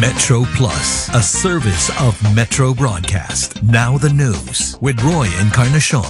Metro Plus, a service of Metro Broadcast. Now the news with Roy Encarnacion.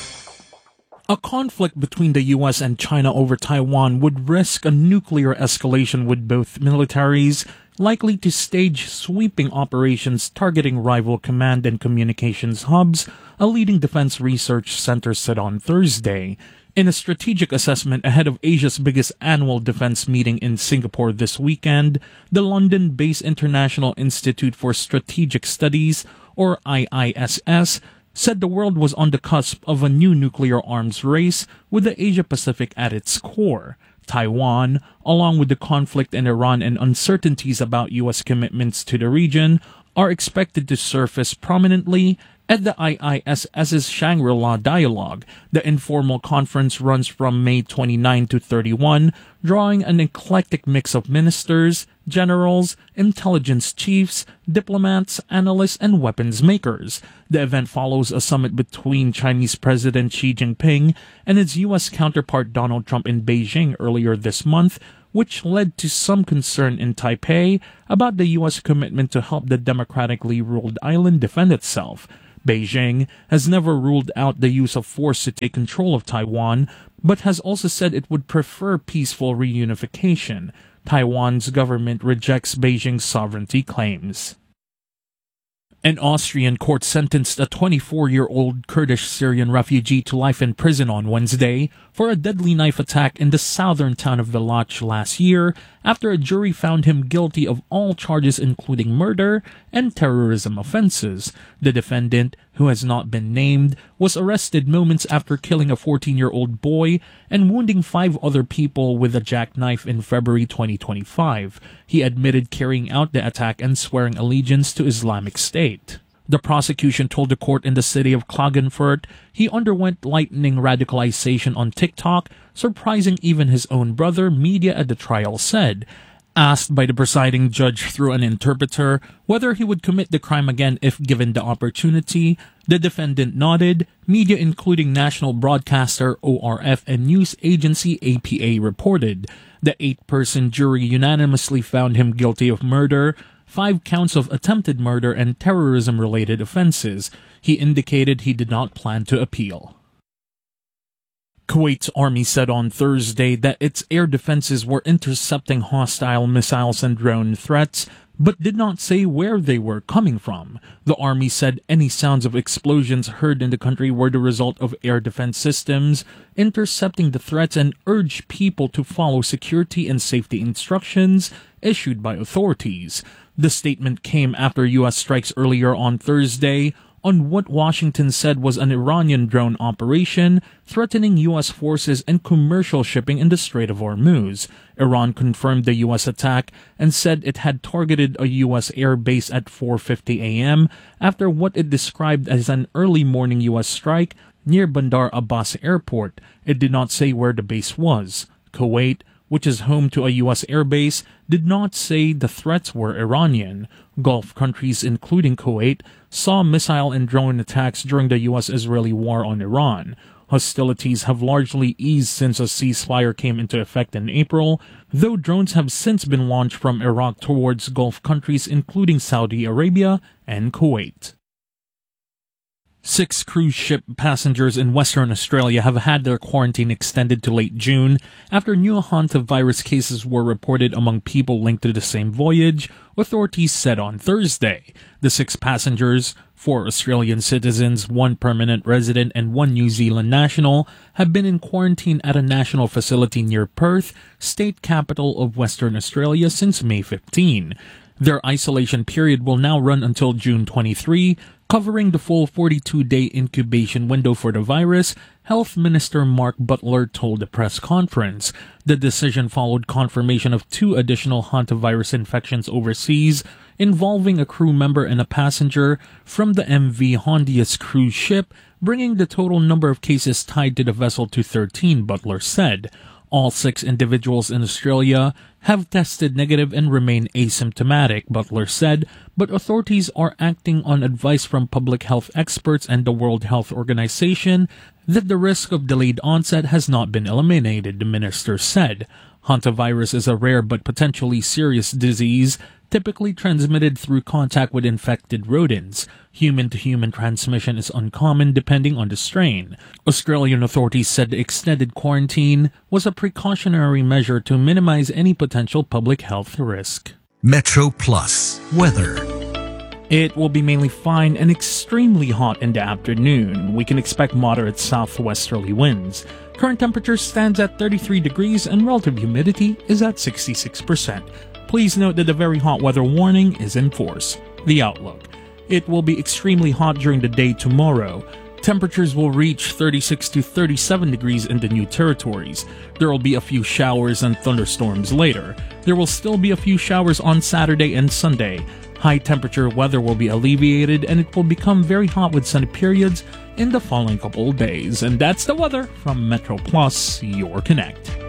A conflict between the U.S. and China over Taiwan would risk a nuclear escalation with both militaries likely to stage sweeping operations targeting rival command and communications hubs, a leading defense research center said on Thursday. In a strategic assessment ahead of Asia's biggest annual defense meeting in Singapore this weekend, the London-based International Institute for Strategic Studies, or IISS, said the world was on the cusp of a new nuclear arms race with the Asia-Pacific at its core. Taiwan, along with the conflict in Iran and uncertainties about U.S. commitments to the region, are expected to surface prominently at the IISS's Shangri-La Dialogue. The informal conference runs from May 29 to 31, drawing an eclectic mix of ministers, generals, intelligence chiefs, diplomats, analysts, and weapons makers. The event follows a summit between Chinese President Xi Jinping and his U.S. counterpart Donald Trump in Beijing earlier this month, which led to some concern in Taipei about the U.S. commitment to help the democratically ruled island defend itself. Beijing has never ruled out the use of force to take control of Taiwan, but has also said it would prefer peaceful reunification. Taiwan's government rejects Beijing's sovereignty claims. An Austrian court sentenced a 24-year-old Kurdish Syrian refugee to life in prison on Wednesday for a deadly knife attack in the southern town of Villach last year after a jury found him guilty of all charges including murder and terrorism offenses. The defendant, who has not been named, was arrested moments after killing a 14-year-old boy and wounding 5 other people with a jackknife in February 2025. He admitted carrying out the attack and swearing allegiance to Islamic State. The prosecution told the court in the city of Klagenfurt he underwent lightning radicalization on TikTok, surprising even his own brother, media at the trial said. Asked by the presiding judge through an interpreter whether he would commit the crime again if given the opportunity, the defendant nodded, media including national broadcaster ORF and news agency APA reported. The 8-person jury unanimously found him guilty of murder, 5 counts of attempted murder and terrorism-related offenses. He indicated he did not plan to appeal. Kuwait's army said on Thursday that its air defenses were intercepting hostile missiles and drone threats, but did not say where they were coming from. The army said any sounds of explosions heard in the country were the result of air defense systems intercepting the threats and urged people to follow security and safety instructions issued by authorities. The statement came after U.S. strikes earlier on Thursday on what Washington said was an Iranian drone operation threatening U.S. forces and commercial shipping in the Strait of Hormuz. Iran confirmed the U.S. attack and said it had targeted a U.S. air base at 4:50 a.m. after what it described as an early morning U.S. strike near Bandar Abbas Airport. It did not say where the base was. Kuwait, which is home to a U.S. airbase, did not say the threats were Iranian. Gulf countries, including Kuwait, saw missile and drone attacks during the U.S.-Israeli war on Iran. Hostilities have largely eased since a ceasefire came into effect in April, though drones have since been launched from Iraq towards Gulf countries, including Saudi Arabia and Kuwait. 6 cruise ship passengers in Western Australia have had their quarantine extended to late June after new hantavirus cases were reported among people linked to the same voyage, authorities said on Thursday. The 6 passengers, 4 Australian citizens, 1 permanent resident, and 1 New Zealand national, have been in quarantine at a national facility near Perth, state capital of Western Australia, since May 15. Their isolation period will now run until June 23, covering the full 42-day incubation window for the virus, Health Minister Mark Butler told a press conference. The decision followed confirmation of 2 additional hantavirus infections overseas, involving a crew member and a passenger from the MV Hondius cruise ship, bringing the total number of cases tied to the vessel to 13, Butler said. All 6 individuals in Australia have tested negative and remain asymptomatic, Butler said, but authorities are acting on advice from public health experts and the World Health Organization that the risk of delayed onset has not been eliminated, the minister said. Hantavirus is a rare but potentially serious disease typically transmitted through contact with infected rodents. Human-to-human transmission is uncommon depending on the strain. Australian authorities said the extended quarantine was a precautionary measure to minimize any potential public health risk. Metro Plus weather. It will be mainly fine and extremely hot in the afternoon. We can expect moderate southwesterly winds. Current temperature stands at 33 degrees and relative humidity is at 66%. Please note that a very hot weather warning is in force. The outlook. It will be extremely hot during the day tomorrow. Temperatures will reach 36 to 37 degrees in the new territories. There will be a few showers and thunderstorms later. There will still be a few showers on Saturday and Sunday. High temperature weather will be alleviated and it will become very hot with sunny periods in the following couple of days. And that's the weather from Metro Plus, your Connect.